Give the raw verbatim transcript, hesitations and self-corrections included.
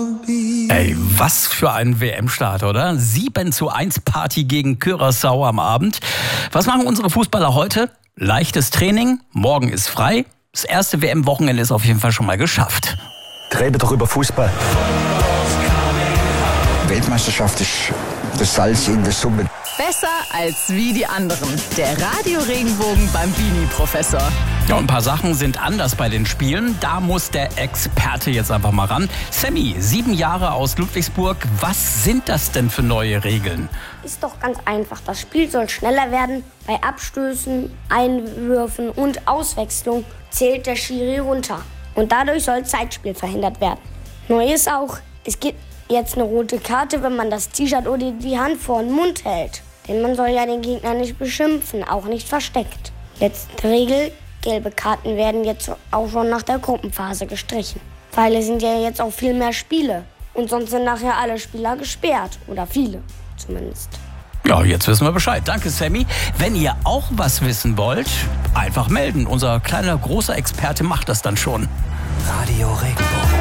Ey, was für ein W M-Start, oder? sieben zu eins Party gegen Curaçao am Abend. Was machen unsere Fußballer heute? Leichtes Training, morgen ist frei. Das erste W M-Wochenende ist auf jeden Fall schon mal geschafft. Rede doch über Fußball. Weltmeisterschaft ist das Salz in der Suppe. Besser als wie die anderen. Der Radio-Regenbogen Bambini-Professor. Ja, und ein paar Sachen sind anders bei den Spielen. Da muss der Experte jetzt einfach mal ran. Sammy, sieben Jahre aus Ludwigsburg. Was sind das denn für neue Regeln? Ist doch ganz einfach. Das Spiel soll schneller werden. Bei Abstößen, Einwürfen und Auswechslung zählt der Schiri runter. Und dadurch soll Zeitspiel verhindert werden. Neu ist auch, es gibt jetzt eine rote Karte, wenn man das T-Shirt oder die Hand vor den Mund hält. Denn man soll ja den Gegner nicht beschimpfen, auch nicht versteckt. Letzte Regel, gelbe Karten werden jetzt auch schon nach der Gruppenphase gestrichen. Weil es sind ja jetzt auch viel mehr Spiele. Und sonst sind nachher alle Spieler gesperrt. Oder viele zumindest. Ja, jetzt wissen wir Bescheid. Danke, Sammy. Wenn ihr auch was wissen wollt, einfach melden. Unser kleiner, großer Experte macht das dann schon. Radio Regenbogen.